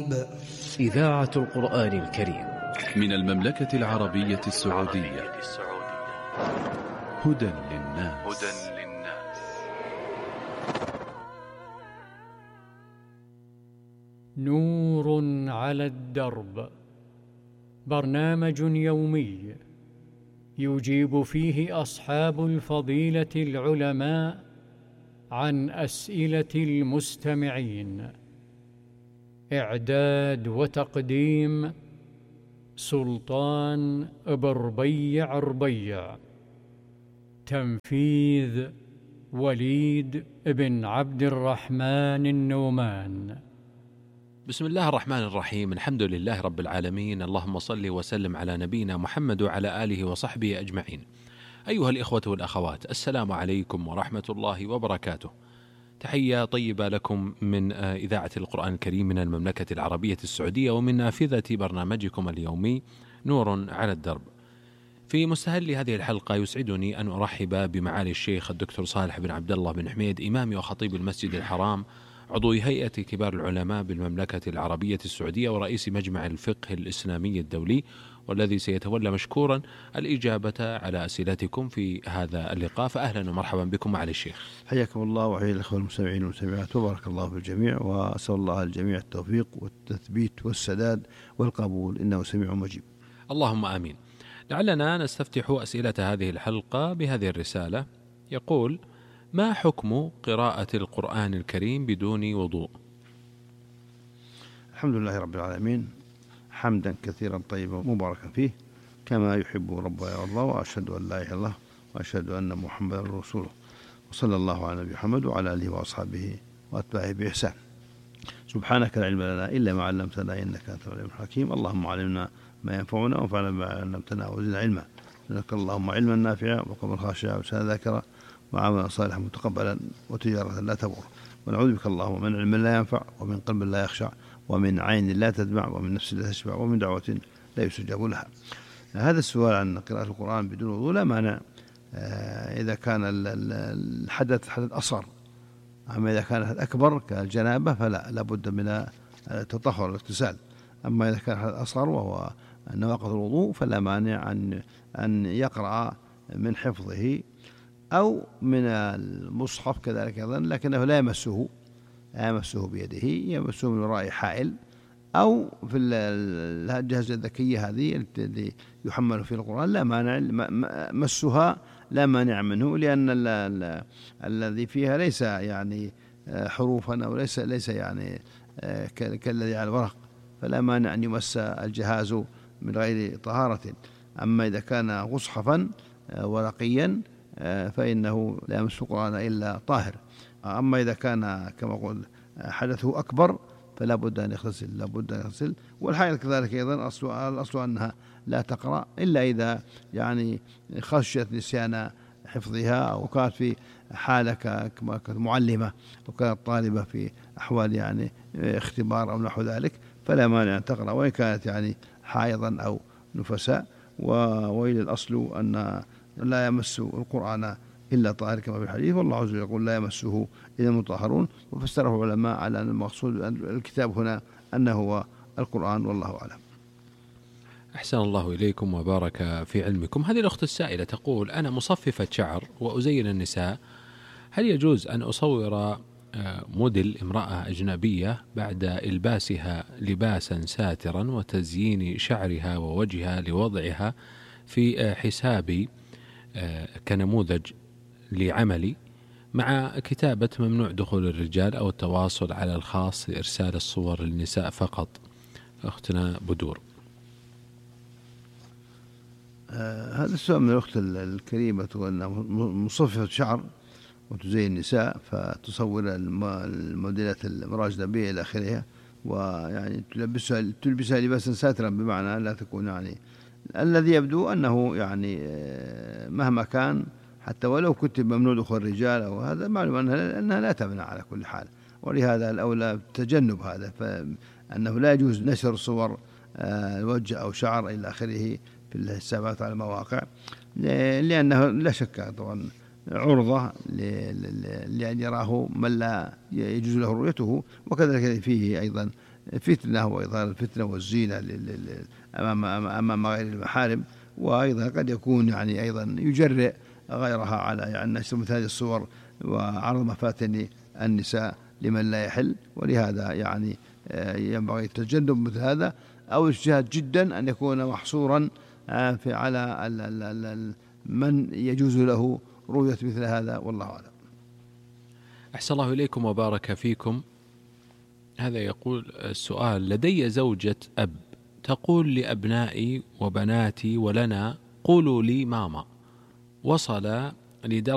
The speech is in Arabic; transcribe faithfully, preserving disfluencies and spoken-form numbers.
الذنوب. إذاعة القرآن الكريم من المملكة العربية السعودية. هدى للناس. نور على الدرب، برنامج يومي يجيب فيه أصحاب الفضيلة العلماء عن أسئلة المستمعين. إعداد وتقديم سلطان بربيع ربيع. تنفيذ وليد بن عبد الرحمن النومان. بسم الله الرحمن الرحيم. الحمد لله رب العالمين، اللهم صل وسلم على نبينا محمد وعلى آله وصحبه أجمعين. أيها الإخوة والأخوات، السلام عليكم ورحمة الله وبركاته. تحية طيبة لكم من إذاعة القرآن الكريم من المملكة العربية السعودية ومن نافذة برنامجكم اليومي نور على الدرب. في مستهل هذه الحلقة يسعدني أن أرحب بمعالي الشيخ الدكتور صالح بن عبد الله بن حميد، إمام وخطيب المسجد الحرام، عضو هيئة كبار العلماء بالمملكة العربية السعودية ورئيس مجمع الفقه الإسلامي الدولي، والذي سيتولى مشكورا الإجابة على أسئلتكم في هذا اللقاء. فأهلا ومرحبا بكم معالي الشيخ. حياكم الله وحيا الأخوة المستمعين والمستمعات، وبارك الله في الجميع، وأسأل الله الجميع التوفيق والتثبيت والسداد والقبول، إنه سميع مجيب. اللهم آمين. لعلنا نستفتح أسئلة هذه الحلقة بهذه الرسالة. يقول: ما حكم قراءة القرآن الكريم بدون وضوء؟ الحمد لله رب العالمين، حمدا كثيرا طيبا مباركا فيه كما يحب ربنا والله، وأشهد أن لا إله إلا الله وأشهد أن محمدا رسوله، وصلى الله على نبينا محمد وعلى آله وأصحابه وأتباعه بإحسان. سبحانك لا علم لنا إلا ما علمتنا إنك أنت العليم الحكيم. اللهم علمنا ما ينفعنا وانفعنا بما علمتنا وزدنا علما. لك اللهم علما نافعا وقلبا خاشعا ولسانا ذاكرا وعملا صالحا متقبلا وتجارة لا تبور. ونعوذ بك اللهم من علم لا ينفع ومن قلب لا يخشع ومن عين لا تدمع ومن نفس لا تشبع ومن دعوة لا يستجاب لها. هذا السؤال عن قراءة القرآن بدون وضوء لا مانع إذا كان الحدث حدث أصغر، أما إذا كان أكبر كالجنابة فلا لابد من التطهر والاغتسال. أما إذا كان حدث أصغر وهو نواقض الوضوء فلا مانع أن أن يقرأ من حفظه أو من المصحف كذلك أيضا، لكنه لا يمسه لا يمسه بيده، يمسه من وراء حائل أو في الجهاز الذكية هذه التي يحمل في القرآن لا مانع مسها، لا مانع منه، لأن ال ال الذي فيها ليس يعني حروفا أو ليس ليس يعني كالذي على الورق، فلا مانع أن يمس الجهاز من غير طهارة. أما إذا كان مصحفا ورقيا فإنه لا يمس القرآن إلا طاهر. أما إذا كان كما قلت حدثه أكبر فلا بد أن يغتسل، لا بد أن يغتسل. والحائض كذلك أيضا الأصل أنها لا تقرأ إلا إذا يعني خشيت نسيان حفظها أو كانت في حالة كمعلمة وكانت طالبة في أحوال يعني اختبار أو نحو ذلك، فلا مانع أن تقرأ وإن كانت يعني حائضا أو نفساء. وإلى الأصل أن لا يمس القرآن إلا طاهر كما في الحديث، والله عز وجل يقول لا يمسه إلا المطهرون، وفسره العلماء على أن المقصود الكتاب هنا أنه هو القرآن، والله أعلم. أحسن الله إليكم وبارك في علمكم. هذه الأخت السائلة تقول: أنا مصففة شعر وأزين النساء، هل يجوز أن أصور موديل امرأة أجنبية بعد إلباسها لباسا ساترا وتزيين شعرها ووجهها لوضعها في حسابي كنموذج لعملي، مع كتابة ممنوع دخول الرجال أو التواصل على الخاص لإرسال الصور للنساء فقط؟ أختنا بدور. آه هذا السؤال من الأخت الكريمة، أنها مصففة شعر وتزين النساء فتصور الموديلات المرأة الأجنبية إلى آخرها، ويعني تلبسها تلبسها لباسا ساترا، بمعنى لا تكون يعني الذي يبدو أنه يعني مهما كان حتى ولو كتب ممنوع دخول الرجال أو هذا، معلوم أنها, أنها لا تمنع على كل حال، ولهذا الأولى تجنب هذا، فأنه لا يجوز نشر صور الوجه أو شعر إلى آخره في الحسابات على المواقع، لأنه لا شك طبعا عرضة لأن يراه من لا يجوز له رؤيته، وكذلك فيه أيضا فتنة وإظهار الفتنة والزينة أمام أمام غير المحارم، وأيضا قد يكون يعني أيضا يجرئ غيرها على يعني نشر مثل هذه الصور وعرض مفاتن النساء لمن لا يحل. ولهذا يعني ينبغي التجنب مثل هذا، أو الاجتهاد جدا أن يكون محصورا في على من يجوز له رؤية مثل هذا، والله أعلم. أحسن الله إليكم وبارك فيكم. هذا يقول السؤال: لدي زوجة أب تقول لأبنائي وبناتي ولنا قولوا لي ماما، وصل لدرجة